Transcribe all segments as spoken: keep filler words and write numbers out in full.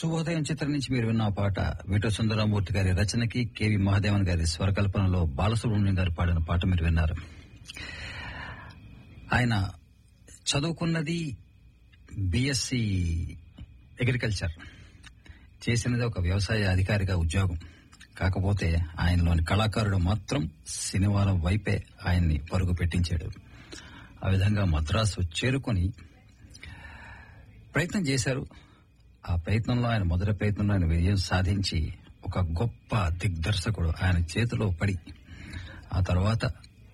శుభోదయం చిత్రం నుంచి మీరు విన్న ఆ పాట వేట సుందరమూర్తి గారి రచనకి కేవి మహాదేవన్ గారి స్వరకల్పనలో బాలసుబ్రహ్మణ్యం గారు పాడిన పాట మీరు విన్నారు. ఆయన చదువుకున్నది బిఎస్సి అగ్రికల్చర్, చేసినది ఒక వ్యవసాయ అధికారిగా ఉద్యోగం. కాకపోతే ఆయనలోని కళాకారుడు మాత్రం సినిమాల వైపే ఆయన్ని పరుగు పెట్టించాడు. ఆ విధంగా మద్రాసు చేరుకొని ప్రయత్నం చేశారు. ఆ ప్రయత్నంలో ఆయన మొదటి ప్రయత్నంలో ఆయన విజయం సాధించి ఒక గొప్ప దిగ్దర్శకుడు ఆయన చేతిలో పడి ఆ తర్వాత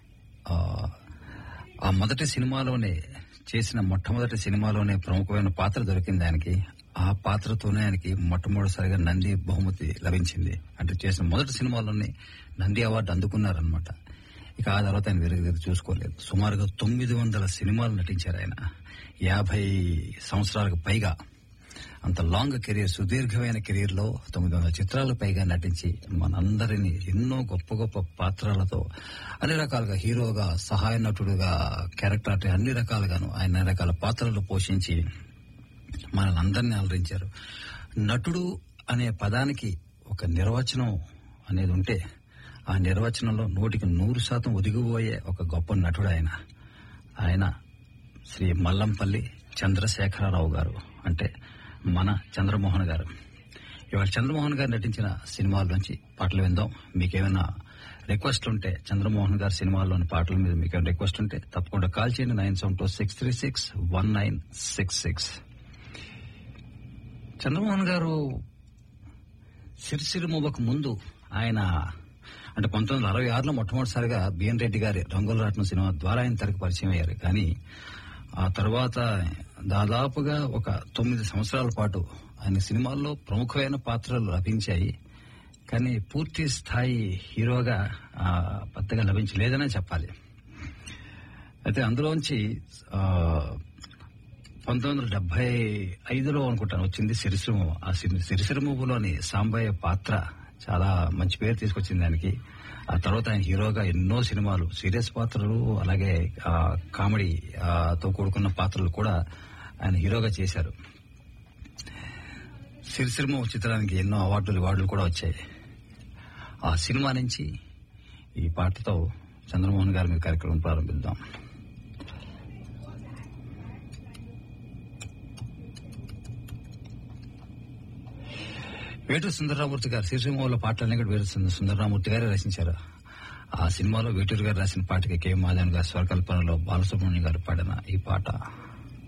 ఆ మొదటి సినిమాలోనే చేసిన మొట్టమొదటి సినిమాలోనే ప్రముఖమైన పాత్ర దొరికింది ఆయనకి. ఆ పాత్రతోనే ఆయనకి మొట్టమొదటిసారిగా నంది బహుమతి లభించింది. అంటే చేసిన మొదటి సినిమాలోనే నంది అవార్డు అందుకున్నారనమాట. ఇక ఆ తర్వాత ఆయన వేరే వేరే చూసుకోలేదు. సుమారుగా తొమ్మిది వందల సినిమాలు నటించారు ఆయన. యాభై సంవత్సరాలకు పైగా అంత లాంగ్ కెరీర్, సుదీర్ఘమైన కెరీర్ లో తొమ్మిది వందల చిత్రాలు పైగా నటించి మనందరినీ ఎన్నో గొప్ప గొప్ప పాత్రలతో అన్ని రకాలుగా హీరోగా, సహాయ నటుడుగా, క్యారెక్టర్ ఆర్టిస్ట్ అన్ని రకాలుగాను ఆయన రకాల పాత్రలు పోషించి మనల్ని అందరినీ అలరించారు. నటుడు అనే పదానికి ఒక నిర్వచనం అనేది ఉంటే ఆ నిర్వచనంలో నూటికి నూరు శాతం ఒదిగిపోయే ఒక గొప్ప నటుడు ఆయన. ఆయన శ్రీ మల్లంపల్లి చంద్రశేఖరరావు గారు, అంటే మన చంద్రమోహన్ గారు. ఇవాళ చంద్రమోహన్ గారు నటించిన సినిమాల నుంచి పాటలు విందాం. మీకేమైనా రిక్వెస్ట్ ఉంటే చంద్రమోహన్ గారి సినిమాల్లోని పాటల మీద మీకేమైనా రిక్వెస్ట్ ఉంటే తప్పకుండా కాల్ చేయండి. Nine seven two six three six one nine six six. Chandramohan గారు సిరిసిరిమూవకు ముందు ఆయన అంటే పంతొమ్మిది వందల అరవై ఆరులో మొట్టమొదటిసారిగా బిఎన్ రెడ్డి గారి రంగుల రాట్నం సినిమా ద్వారా ఆయన తెరకు పరిచయం అయ్యారు. కానీ ఆ తర్వాత దాదాపుగా ఒక తొమ్మిది సంవత్సరాల పాటు ఆయన సినిమాల్లో ప్రముఖమైన పాత్రలు లభించాయి. కానీ పూర్తి స్థాయి హీరోగా పెద్దగా లభించలేదనే చెప్పాలి. అయితే అందులోంచి పంతొమ్మిది వందల డెబ్బై ఐదులో అనుకుంటాను వచ్చింది సిరిసిరిమూవ. ఆ సిరిసిరిమూవలోని సాంబయ్య పాత్ర చాలా మంచి పేరు తీసుకొచ్చింది ఆయనకి. ఆ తర్వాత ఆయన హీరోగా ఎన్నో సినిమాలు, సీరియస్ పాత్రలు, అలాగే కామెడీతో కూడుకున్న పాత్రలు కూడా ఆయన హీరోగా చేశారు. సిరిసిరిమూవ చిత్రానికి ఎన్నో అవార్డులు అవార్డులు కూడా వచ్చాయి. ఆ సినిమా నుంచి ఈ పాటతో చంద్రమోహన్ గారి మీద కార్యక్రమం ప్రారంభిద్దాం. వేటూరి సుందరరామూర్తి గారు సిరిసిరిమూవలో పాటలన్నీ కూడా వేటూరి సుందరరామూర్తి గారే రచించారు. ఆ సినిమాలో వేటూరి గారు రాసిన పాటకి కె మాధవన్ గారి స్వరకల్పనలో బాలసుబ్రహ్మణ్యం గారు పాడిన ఈ పాట